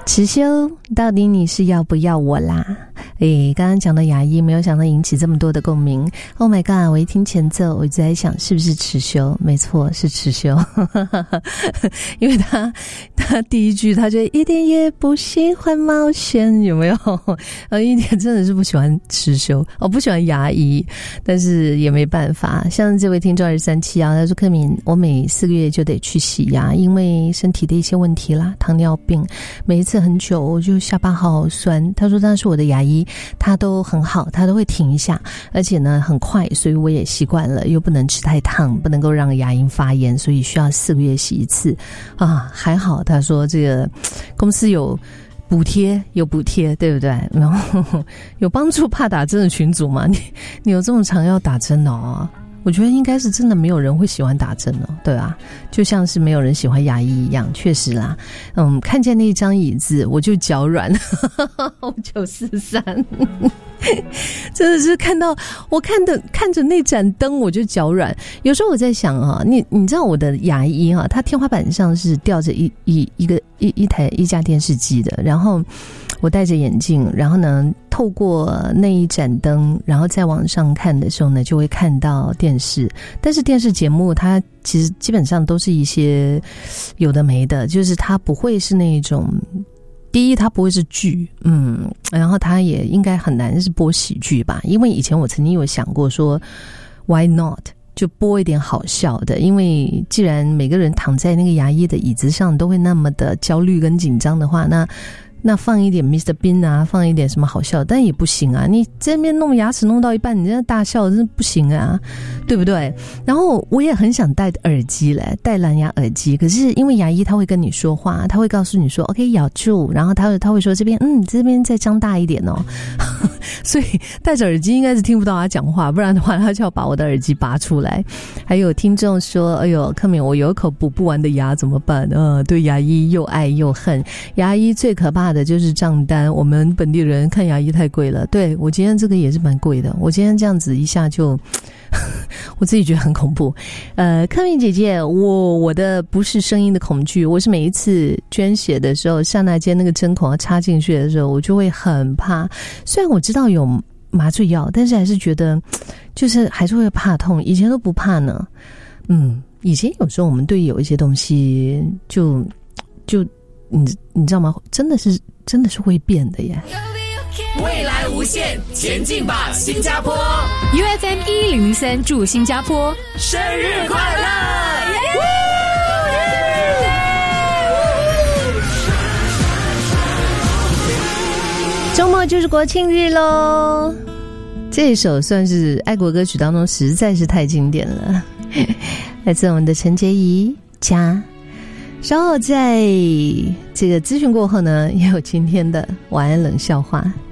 持修，到底你是要不要我啦？刚刚讲到牙医，没有想到引起这么多的共鸣。Oh my god！ 我一听前奏，我就在想是不是持修？没错，是持修。因为他第一句他就一点也不喜欢冒险，有没有？一点真的是不喜欢持修，不喜欢牙医，但是也没办法。像这位听众237啊，他说克敏，我每4个月就得去洗牙，因为身体的一些问题啦，糖尿病，每一次很久我就下巴好酸。他说但是我的牙医他都很好，他都会停一下，而且呢很快，所以我也习惯了，又不能吃太烫，不能够让牙龈发炎，所以需要4个月洗一次啊。还好他说这个公司有补贴，对不对？然后有帮助怕打针的群组嘛，你有这么常要打针哦？我觉得应该是真的没有人会喜欢打针哦，对啊，就像是没有人喜欢牙医一样，确实啦。看见那一张椅子我就脚软，943，真的是看着那盏灯我就脚软。有时候我在想啊，你知道我的牙医啊，他天花板上是吊着一架电视机的，然后我戴着眼镜，然后呢透过那一盏灯，然后再往上看的时候呢，就会看到电视。但是电视节目它其实基本上都是一些有的没的，就是它不会是那种，第一它不会是剧，然后它也应该很难是播喜剧吧，因为以前我曾经有想过说 why not就播一点好笑的，因为既然每个人躺在那个牙医的椅子上都会那么的焦虑跟紧张的话，那放一点 Mr. Bean 啊，放一点什么好笑，但也不行啊，你这边弄牙齿弄到一半，你这大笑真的不行啊，对不对？然后我也很想戴耳机来，戴蓝牙耳机，可是因为牙医他会跟你说话，他会告诉你说 OK 咬住，然后他会说这边再张大一点哦，所以戴着耳机应该是听不到他讲话，不然的话他就要把我的耳机拔出来。还有听众说，哎呦克敏，我有一口补不完的牙怎么办？对牙医又爱又恨。牙医最可怕的就是账单，我们本地人看牙医太贵了。对，我今天这个也是蛮贵的，我今天这样子一下就我自己觉得很恐怖。克敏姐姐，我的不是声音的恐惧，我是每一次捐血的时候，刹那间那个针孔要插进去的时候，我就会很怕。虽然我知道有麻醉药，但是还是觉得就是还是会怕痛，以前都不怕呢。以前有时候我们对有一些东西就你知道吗？真的是会变的耶。 未来无限，前进吧，新加坡 ！UFM 1003祝新加坡生日快乐！ 周末就是国庆日咯，这一首算是爱国歌曲当中实在是太经典了。来自我们的陈洁仪家。稍后在这个资讯过后呢，也有今天的晚安冷笑话。